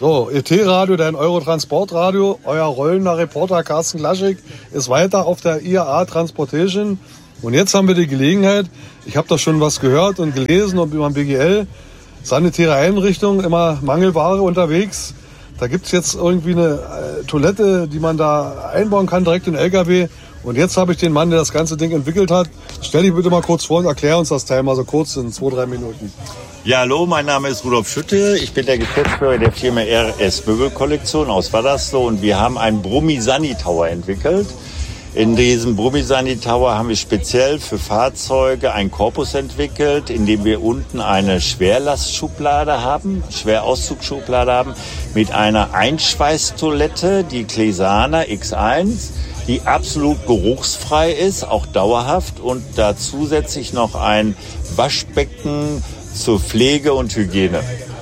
So, ET-Radio, dein Eurotransportradio, euer rollender Reporter Carsten Klaschik ist weiter auf der IAA Transportation. Und jetzt haben wir die Gelegenheit, ich habe da schon was gehört und gelesen und über BGL, sanitäre Einrichtungen, immer Mangelware unterwegs. Da gibt es jetzt irgendwie eine Toilette, die man da einbauen kann, direkt in den LKW. Und jetzt habe ich den Mann, der das ganze Ding entwickelt hat. Stell dich bitte mal kurz vor und erklär uns das Teil mal so kurz in 2-3 Minuten. Ja, hallo, mein Name ist Rudolf Schütte. Ich bin der Geschäftsführer der Firma RS Möbelkollektion aus Wadersloh und wir haben einen Brummi-Sani Tower entwickelt. In diesem Brummi-Sani Tower haben wir speziell für Fahrzeuge einen Korpus entwickelt, in dem wir unten eine Schwerlastschublade haben, Schwerauszugschublade haben, mit einer Einschweißtoilette, die Klesana X1, die absolut geruchsfrei ist, auch dauerhaft, und da zusätzlich noch ein Waschbecken zur Pflege und Hygiene.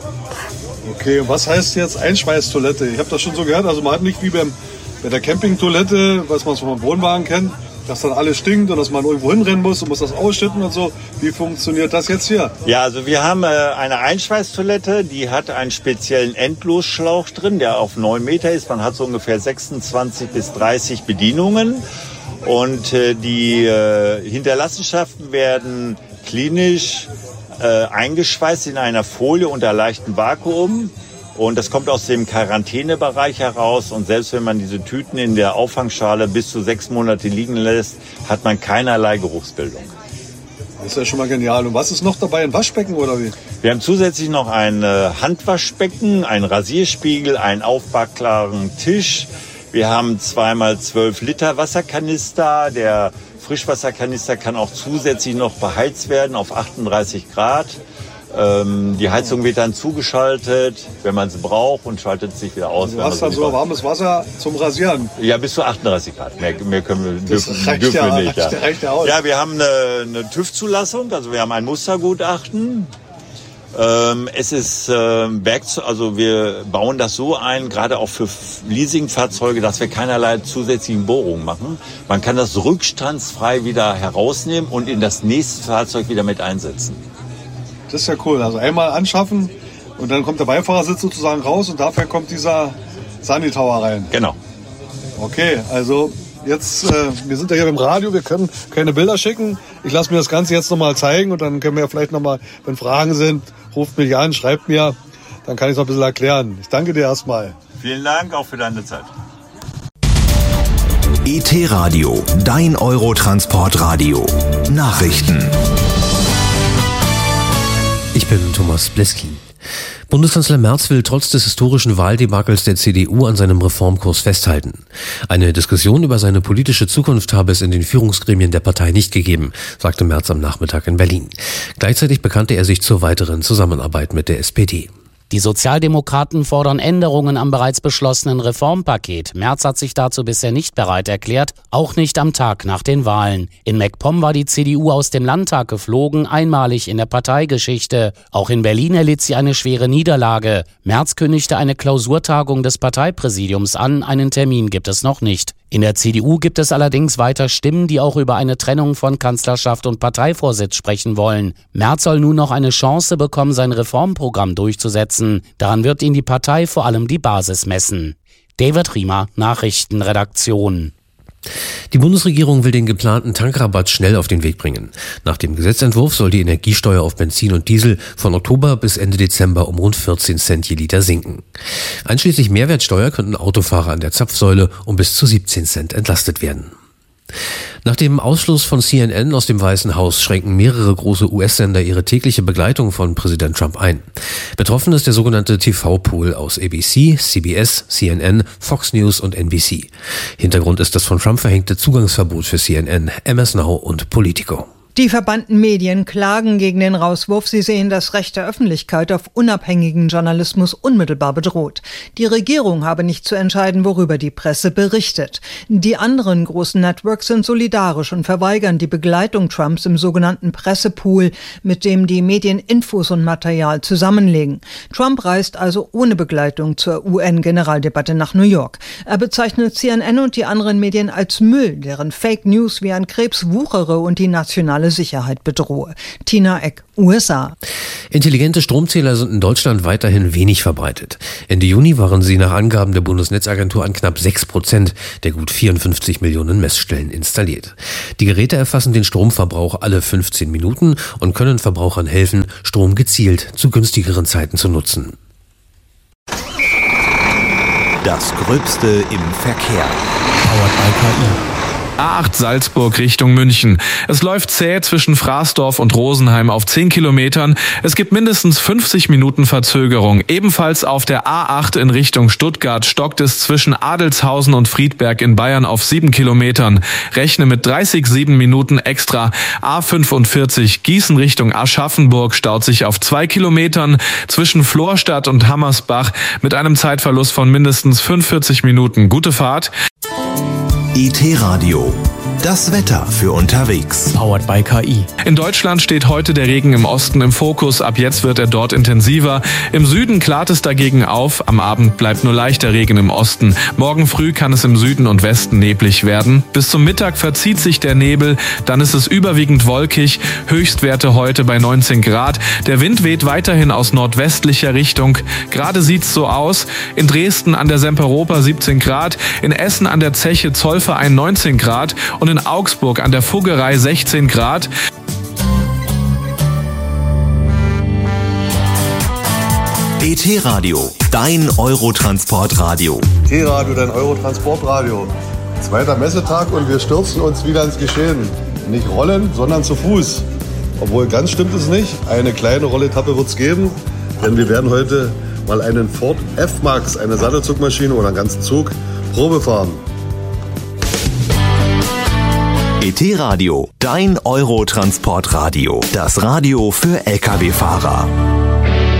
Okay, und was heißt jetzt Einschweißtoilette? Ich habe das schon so gehört, also man hat nicht wie bei der Campingtoilette, was man so vom Wohnwagen kennt, dass dann alles stinkt und dass man irgendwo hinrennen muss und muss das ausschütten und so. Wie funktioniert das jetzt hier? Ja, also wir haben eine Einschweißtoilette, die hat einen speziellen Endlosschlauch drin, der auf 9 Meter ist. Man hat so ungefähr 26 bis 30 Bedienungen und die Hinterlassenschaften werden klinisch eingeschweißt in einer Folie unter leichtem Vakuum. Und das kommt aus dem Quarantänebereich heraus. Und selbst wenn man diese Tüten in der Auffangschale bis zu 6 Monate liegen lässt, hat man keinerlei Geruchsbildung. Das ist ja schon mal genial. Und was ist noch dabei? Ein Waschbecken oder wie? Wir haben zusätzlich noch ein Handwaschbecken, einen Rasierspiegel, einen aufbauklaren Tisch. Wir haben 2x12 Liter Wasserkanister. Der Frischwasserkanister kann auch zusätzlich noch beheizt werden auf 38 Grad. Die Heizung wird dann zugeschaltet, wenn man sie braucht, und schaltet sich wieder aus. Du hast dann so warmes Wasser zum Rasieren? Ja, bis zu 38 Grad. Mehr können wir, dürfen wir nicht. Ja. Reicht ja aus. Ja, wir haben eine TÜV-Zulassung, also wir haben ein Mustergutachten. Es ist also wir bauen das so ein, gerade auch für Leasingfahrzeuge, dass wir keinerlei zusätzlichen Bohrungen machen. Man kann das rückstandsfrei wieder herausnehmen und in das nächste Fahrzeug wieder mit einsetzen. Das ist ja cool. Also einmal anschaffen und dann kommt der Beifahrersitz sozusagen raus und dafür kommt dieser Sani Tower rein. Genau. Okay, also jetzt, wir sind ja hier beim Radio, wir können keine Bilder schicken. Ich lasse mir das Ganze jetzt nochmal zeigen und dann können wir ja vielleicht nochmal, wenn Fragen sind, ruft mich an, schreibt mir, dann kann ich es noch ein bisschen erklären. Ich danke dir erstmal. Vielen Dank auch für deine Zeit. ET-Radio, dein Eurotransportradio. Nachrichten. Ich bin Thomas Bleskin. Bundeskanzler Merz will trotz des historischen Wahldebakels der CDU an seinem Reformkurs festhalten. Eine Diskussion über seine politische Zukunft habe es in den Führungsgremien der Partei nicht gegeben, sagte Merz am Nachmittag in Berlin. Gleichzeitig bekannte er sich zur weiteren Zusammenarbeit mit der SPD. Die Sozialdemokraten fordern Änderungen am bereits beschlossenen Reformpaket. Merz hat sich dazu bisher nicht bereit erklärt, auch nicht am Tag nach den Wahlen. In MacPom war die CDU aus dem Landtag geflogen, einmalig in der Parteigeschichte. Auch in Berlin erlitt sie eine schwere Niederlage. Merz kündigte eine Klausurtagung des Parteipräsidiums an, einen Termin gibt es noch nicht. In der CDU gibt es allerdings weiter Stimmen, die auch über eine Trennung von Kanzlerschaft und Parteivorsitz sprechen wollen. Merz soll nun noch eine Chance bekommen, sein Reformprogramm durchzusetzen. Daran wird ihn die Partei vor allem die Basis messen. David Riemer, Nachrichtenredaktion. Die Bundesregierung will den geplanten Tankrabatt schnell auf den Weg bringen. Nach dem Gesetzentwurf soll die Energiesteuer auf Benzin und Diesel von Oktober bis Ende Dezember um rund 14 Cent je Liter sinken. Einschließlich Mehrwertsteuer könnten Autofahrer an der Zapfsäule um bis zu 17 Cent entlastet werden. Nach dem Ausschluss von CNN aus dem Weißen Haus schränken mehrere große US-Sender ihre tägliche Begleitung von Präsident Trump ein. Betroffen ist der sogenannte TV-Pool aus ABC, CBS, CNN, Fox News und NBC. Hintergrund ist das von Trump verhängte Zugangsverbot für CNN, MS Now und Politico. Die verbannten Medien klagen gegen den Rauswurf. Sie sehen das Recht der Öffentlichkeit auf unabhängigen Journalismus unmittelbar bedroht. Die Regierung habe nicht zu entscheiden, worüber die Presse berichtet. Die anderen großen Networks sind solidarisch und verweigern die Begleitung Trumps im sogenannten Pressepool, mit dem die Medien Infos und Material zusammenlegen. Trump reist also ohne Begleitung zur UN-Generaldebatte nach New York. Er bezeichnet CNN und die anderen Medien als Müll, deren Fake News wie ein Krebs wuchere und die nationale nationale Sicherheit bedrohe. Tina Eck, USA. Intelligente Stromzähler sind in Deutschland weiterhin wenig verbreitet. Ende Juni waren sie nach Angaben der Bundesnetzagentur an knapp 6% der gut 54 Millionen Messstellen installiert. Die Geräte erfassen den Stromverbrauch alle 15 Minuten und können Verbrauchern helfen, Strom gezielt zu günstigeren Zeiten zu nutzen. Das Gröbste im Verkehr. Powered by KI. A8 Salzburg Richtung München. Es läuft zäh zwischen Fraßdorf und Rosenheim auf 10 Kilometern. Es gibt mindestens 50 Minuten Verzögerung. Ebenfalls auf der A8 in Richtung Stuttgart stockt es zwischen Adelshausen und Friedberg in Bayern auf 7 Kilometern. Rechne mit 7 Minuten extra. A45 Gießen Richtung Aschaffenburg staut sich auf 2 Kilometern zwischen Florstadt und Hammersbach mit einem Zeitverlust von mindestens 45 Minuten. Gute Fahrt. IT-Radio. Das Wetter für unterwegs. Powered by KI. In Deutschland steht heute der Regen im Osten im Fokus. Ab jetzt wird er dort intensiver. Im Süden klart es dagegen auf. Am Abend bleibt nur leichter Regen im Osten. Morgen früh kann es im Süden und Westen neblig werden. Bis zum Mittag verzieht sich der Nebel. Dann ist es überwiegend wolkig. Höchstwerte heute bei 19 Grad. Der Wind weht weiterhin aus nordwestlicher Richtung. Gerade sieht's so aus. In Dresden an der Semperoper 17 Grad. In Essen an der Zeche Zollverein 19 Grad. Und in Augsburg an der Fuggerei 16 Grad. ET-Radio, dein Eurotransportradio. T-Radio, dein Eurotransportradio. Zweiter Messetag und wir stürzen uns wieder ins Geschehen. Nicht rollen, sondern zu Fuß. Obwohl ganz stimmt es nicht. Eine kleine Rolletappe wird es geben, denn wir werden heute mal einen Ford F-Max, eine Sattelzugmaschine oder einen ganzen Zug, Probe fahren. ET-Radio, dein Eurotransportradio. Das Radio für Lkw-Fahrer.